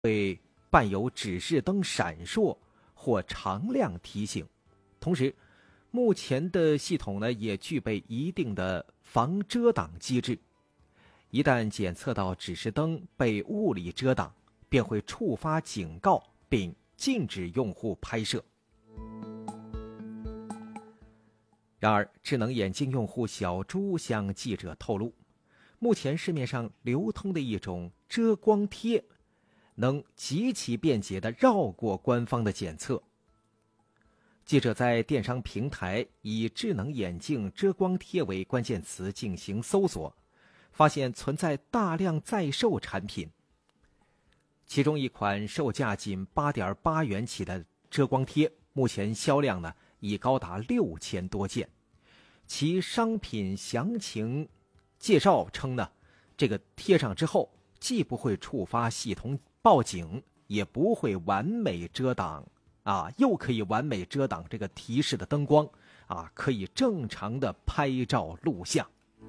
会伴有指示灯闪烁或常亮提醒。同时，目前的系统呢也具备一定的防遮挡机制，一旦检测到指示灯被物理遮挡，便会触发警告并禁止用户拍摄。然而，智能眼镜用户小朱向记者透露，目前市面上流通的一种遮光贴，能极其便捷地绕过官方的检测。记者在电商平台以智能眼镜遮光贴为关键词进行搜索，发现存在大量在售产品。其中一款售价仅 8.8 元起的遮光贴，目前销量呢已高达6000多件。其商品详情介绍称呢，这个贴上之后，既不会触发系统报警，也不会完美遮挡又可以完美遮挡这个提示的灯光可以正常的拍照录像。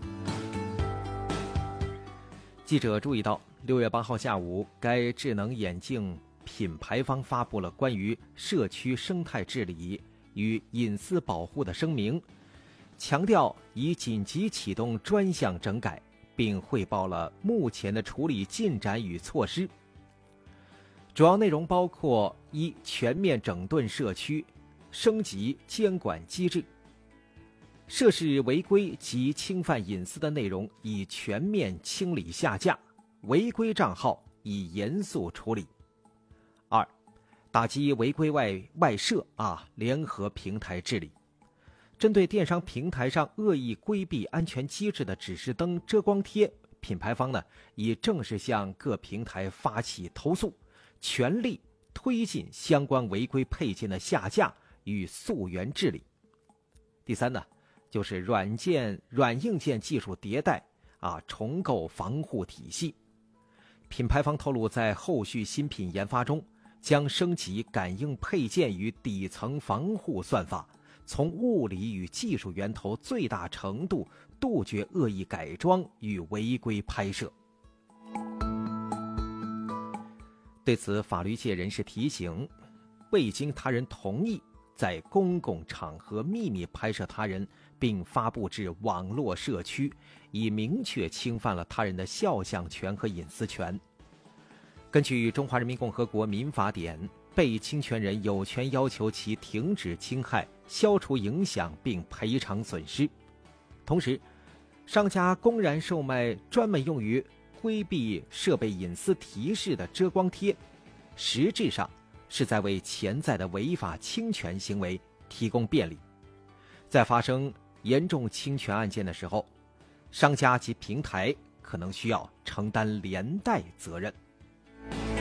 记者注意到，6月8号下午，该智能眼镜品牌方发布了关于社区生态治理与隐私保护的声明，强调已紧急启动专项整改，并汇报了目前的处理进展与措施。主要内容包括：一、全面整顿社区，升级监管机制；涉事违规及侵犯隐私的内容已全面清理下架，违规账号已严肃处理。二、打击违规外设联合平台治理。针对电商平台上恶意规避安全机制的指示灯遮光贴，品牌方呢已正式向各平台发起投诉，全力推进相关违规配件的下架与溯源治理。第三呢，就是软硬件技术迭代重构防护体系。品牌方透露，在后续新品研发中，将升级感应配件与底层防护算法，从物理与技术源头最大程度杜绝恶意改装与违规拍摄。对此，法律界人士提醒，未经他人同意在公共场合秘密拍摄他人并发布至网络社区，已明确侵犯了他人的肖像权和隐私权。根据《中华人民共和国民法典》，被侵权人有权要求其停止侵害、消除影响并赔偿损失。同时，商家公然售卖专门用于规避设备隐私提示的遮光贴，实质上是在为潜在的违法侵权行为提供便利。在发生严重侵权案件的时候，商家及平台可能需要承担连带责任。